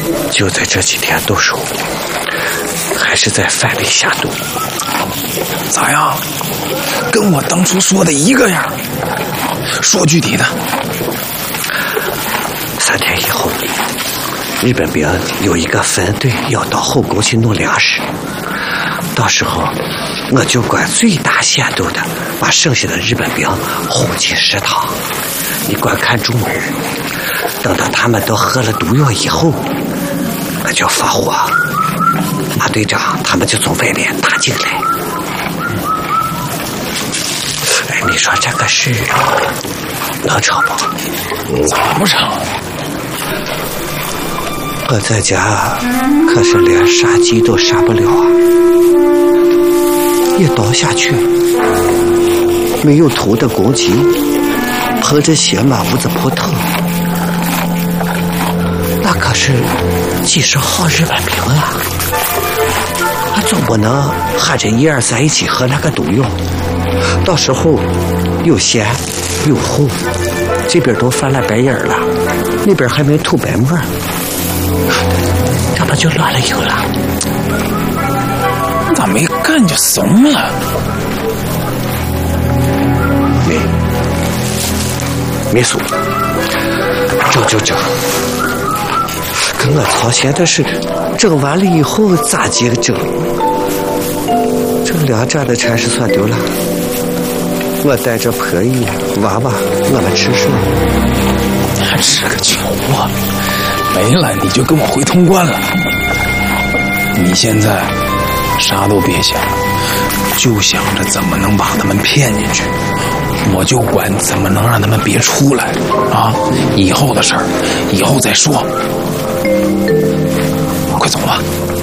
就在这几天动手，还是在饭里下毒。 咋样？跟我当初说的一个样。说具体的。 3天以后，日本兵有一个分队要到后宫去弄粮食，到时候我就管最大限度的把剩下的日本兵轰进食堂，你光看住门。等到他们都喝了毒药以后，我就放火，马队长他们就从外面打进来。哎，你说这个事能成不？ 咋不成？ 我在家可是连杀鸡都杀不了啊！一刀下去，没有头的公鸡，捧着血满屋子扑腾，那可是几十号日本兵啊！我总不能喊着1、2、3一起喝那个毒药，到时候有咸有厚，这边都翻了白眼了，那边还没吐白沫，这不就乱了营了？ 咋没干就怂了？ 没怂，整。跟我操心的是，整完了以后咋接着整？这2站的铲是算丢了。我带着婆姨娃娃，我们吃素。 还吃个球啊！没了你就跟我回潼关了。你现在啥都别想，就想着怎么能把他们骗进去，我就管怎么能让他们别出来啊！以后的事儿以后再说，快走吧。